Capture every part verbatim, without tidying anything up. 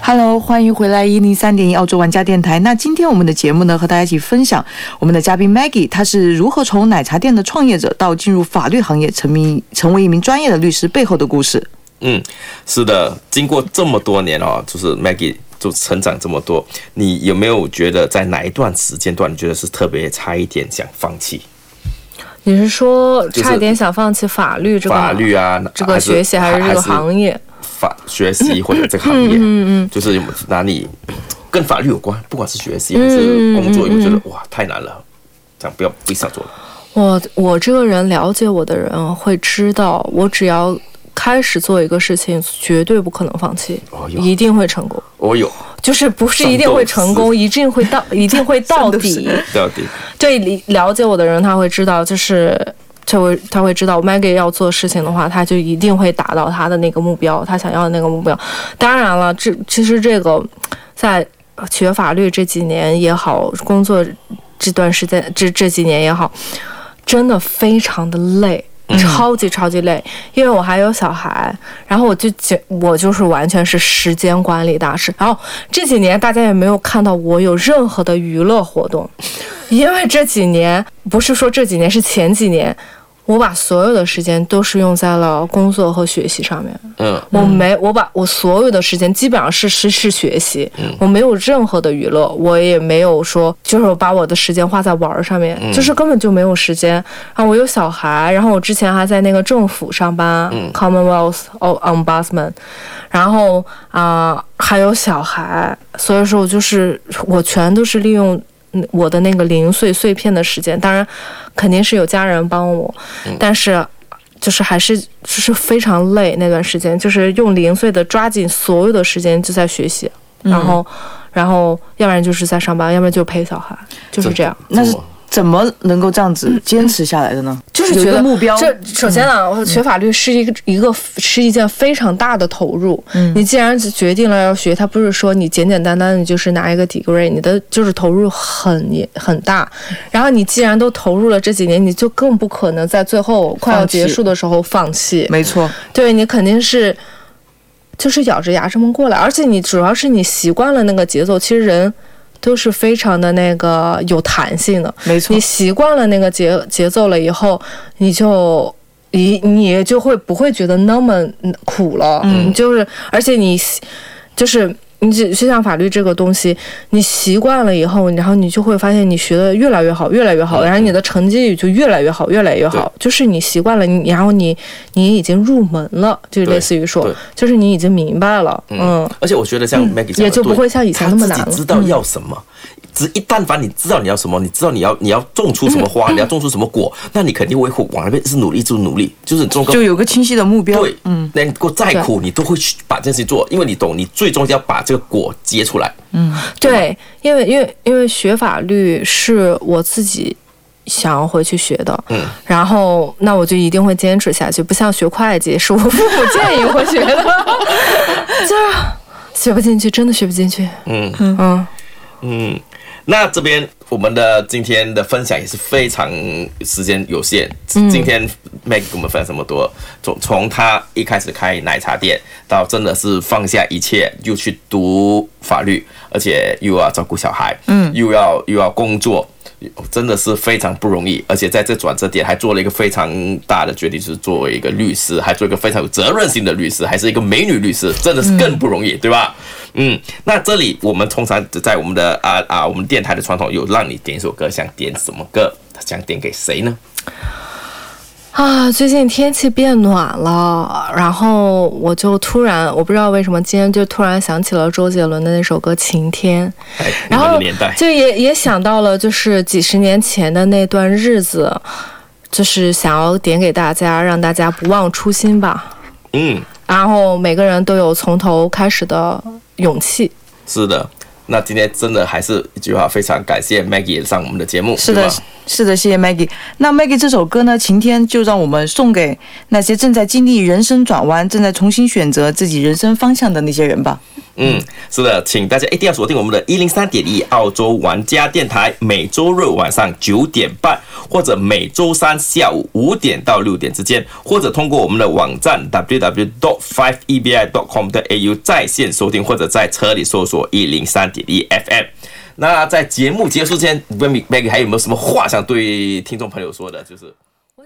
Hello， 欢迎回来一零三点一澳洲玩家电台。那今天我们的节目呢，和大家一起分享我们的嘉宾 Maggie， 她是如何从奶茶店的创业者到进入法律行业，成名成为一名专业的律师背后的故事。 嗯，是的，经过这么多年哦，就是 Maggie 就成长这么多，你有没有觉得在哪一段时间段，你觉得是特别差一点想放弃？ 你是说差一点想放弃法律这个法律啊这个学习，还是这个行业？ 法学习或者这个行业，嗯嗯，就是哪里跟法律有关，不管是学习还是工作，有没有觉得哇太难了，这样不要不想做了。 我我这个人了解我的人会知道，我只要开始做一个事情，绝对不可能放弃，哦、一定会成功。 我、哦、有， 就是不是一定会成功，一定会到，一定会到底。 到底。 对，了解我的人他会知道，就是他会他会知道 Maggie 要做事情的话，他就一定会达到他的那个目标，他想要的那个目标。当然了，这其实这个在学法律这几年也好，工作这段时间这这几年也好，真的非常的累。超级超级累，因为我还有小孩，然后我就我就是完全是时间管理大师。然后这几年大家也没有看到我有任何的娱乐活动，因为这几年不是说这几年是前几年，我把所有的时间都是用在了工作和学习上面。嗯，我没我把我所有的时间基本上是是是学习，嗯，我没有任何的娱乐，我也没有说就是把我的时间花在玩上面，嗯，就是根本就没有时间。然后我有小孩，然后我之前还在那个政府上班，嗯 ，Commonwealth Ombudsman， 然后啊、呃、还有小孩，所以说我就是我全都是利用我的那个零碎碎片的时间，当然肯定是有家人帮我，嗯、但是就是还是就是非常累那段时间，就是用零碎的抓紧所有的时间就在学习，嗯、然后然后要不然就是在上班，要不然就陪小孩，就是这样。 那是怎么能够这样子坚持下来的呢？ 就是觉得有一个目标。 这首先呢、啊，学法律是一个一个是一件非常大的投入。嗯，你既然决定了要学，它不是说你简简单单的就是拿一个 degree， 你的就是投入很很大。然后你既然都投入了这几年，你就更不可能在最后快要结束的时候放弃。 没错， 对你肯定是就是咬着牙这么过来，而且你主要是你习惯了那个节奏，其实人都是非常的那个有弹性的， 没错。 你习惯了那个节节奏了以后，你就你你就会不会觉得那么苦了，嗯，就是而且你就是你就像法律这个东西，你习惯了以后，然后你就会发现你学的越来越好，越来越好，然后你的成绩就越来越好，越来越好，就是你习惯了，你然后你你已经入门了，就类似于说，就是你已经明白了，嗯。 嗯而且我觉得像 Maggie 讲的、嗯、 也就不会像以前那么难了。 他自己知道要什么。嗯只一旦凡你知道你要什么，你知道你要你要种出什么花，嗯、你要种出什么果，那你肯定会往那边是努力，就努力，就是种个就有个清晰的目标。 对，嗯，那你过再苦，你都会去把这件事情做，因为你懂，你最终要把这个果结出来。 嗯，对，因为因为因为学法律是我自己想要回去学的，嗯，然后那我就一定会坚持下去，不像学会计是我父母建议我学的，就是学不进去，真的学不进去。嗯嗯嗯。 嗯那这边我们的今天的分享也是非常时间有限。嗯、今天 Maggie 跟我们分享这么多，从从他一开始开奶茶店，到真的是放下一切，又去读法律，而且又要照顾小孩，嗯，又要又要工作，真的是非常不容易。而且在这转折点，还做了一个非常大的决定，就是作为一个律师，还做一个非常有责任心的律师，还是一个美女律师，真的是更不容易，嗯、对吧？嗯，那这里我们通常在我们的啊啊我们电台的传统有让你点一首歌，想点什么歌？想点给谁呢？ 啊，最近天气变暖了，然后我就突然我不知道为什么今天就突然想起了周杰伦的那首歌《晴天》， 哎、 然后就也也想到了就是几十年前的那段日子，就是想要点给大家，让大家不忘初心吧。嗯，然后每个人都有从头开始的勇气。 是的，那今天真的还是一句话，非常感谢 Maggie 上我们的节目。 是的，是的，谢谢 Maggie。那 Maggie 这首歌呢，《晴天》就让我们送给那些正在经历人生转弯、正在重新选择自己人生方向的那些人吧。 嗯，是的，请大家一定要锁定我们的一零三点一澳洲玩家电台，每周日晚上九点半，或者每周三下午五点到六点之间，或者通过我们的网站 double-u double-u double-u dot five e b i dot com dot a u 在线收听，或者在车里搜索一零三点一 F M。那在节目结束之前 ，Maggie 还有没有什么话想对听众朋友说的？就是。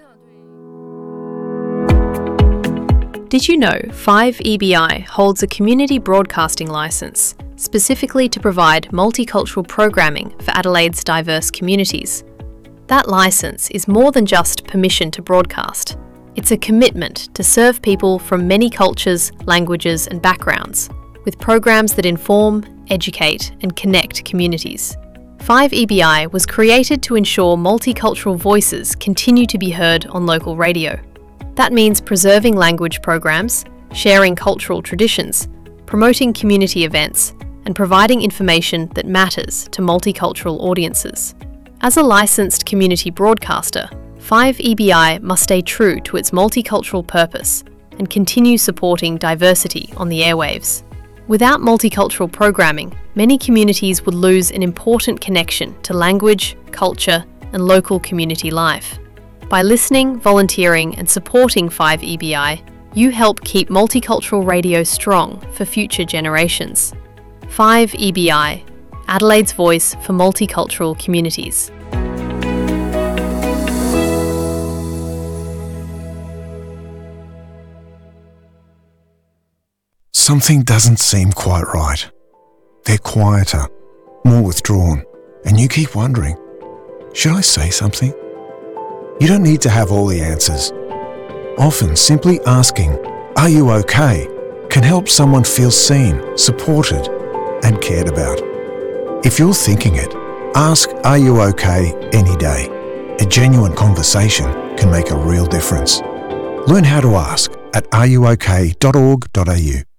Did you know five E B I holds a community broadcasting licence, specifically to provide multicultural programming for Adelaide's diverse communities? That licence is more than just permission to broadcast. It's a commitment to serve people from many cultures, languages and backgrounds, with programs that inform, educate and connect communities. five E B I was created to ensure multicultural voices continue to be heard on local radio. That means preserving language programs, sharing cultural traditions, promoting community events, and providing information that matters to multicultural audiences. As a licensed community broadcaster, five E B I must stay true to its multicultural purpose and continue supporting diversity on the airwaves. Without multicultural programming, many communities would lose an important connection to language, culture, and local community life. By listening, volunteering and supporting five E B I, you help keep multicultural radio strong for future generations. five E B I, Adelaide's voice for multicultural communities. Something doesn't seem quite right. They're quieter, more withdrawn, and you keep wondering, should I say something? You don't need to have all the answers. Often simply asking, "Are you okay?" can help someone feel seen, supported, and cared about. If you're thinking it, ask "Are you okay?" any day. A genuine conversation can make a real difference. Learn how to ask at are you okay dot org dot a u.